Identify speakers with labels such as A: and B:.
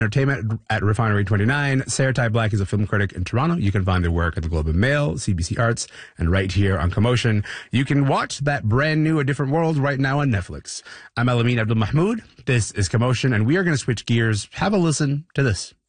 A: Entertainment at Refinery 29. Sarah Ty Black is a film critic in Toronto. You can find their work at the Globe and Mail, CBC Arts, and right here on Commotion. You can watch that brand new A Different World right now on Netflix. I'm Alameen Abdul Mahmoud. This is Commotion, and we are going to switch gears. Have a listen to this.